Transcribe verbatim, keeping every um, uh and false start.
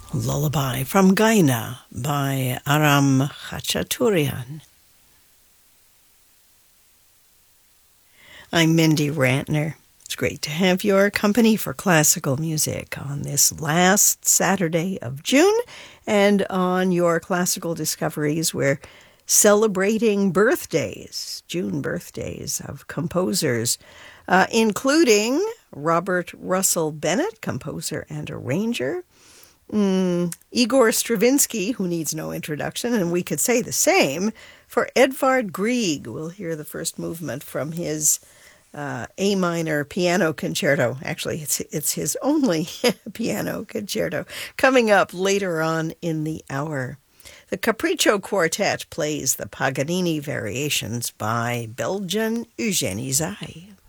Lullaby from Gaina by Aram Khachaturian. I'm Mindy Rantner. It's great to have your company for classical music on this last Saturday of June, and on your classical discoveries, we're celebrating birthdays, June birthdays of composers, uh, including Robert Russell Bennett, composer and arranger, Mm, Igor Stravinsky, who needs no introduction, and we could say the same for Edvard Grieg. We'll hear the first movement from his uh, A minor piano concerto. Actually, it's it's his only piano concerto, coming up later on in the hour. The Capriccio Quartet plays the Paganini Variations by Belgian Eugenie Zay.